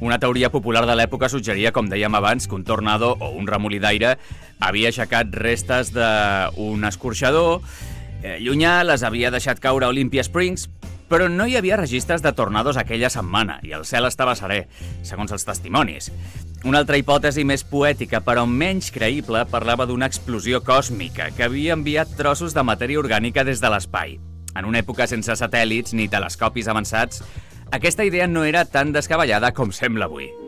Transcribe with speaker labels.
Speaker 1: Una teoria popular de l'època suggeria, com dèiem abans, que un tornado o un remolí d'aire havia aixecat restes d'un escorxador llunyà, les havia deixat caure a Olympia Springs, però no hi havia registres de tornados aquella setmana i el cel estava serè, segons els testimonis. Una altra hipòtesi més poètica, però menys creïble, parlava d'una explosió còsmica que havia enviat trossos de matèria orgànica des de l'espai. En una època sense satèl·lits ni telescopis avançats, aquesta idea no era tan descabellada com sembla avui.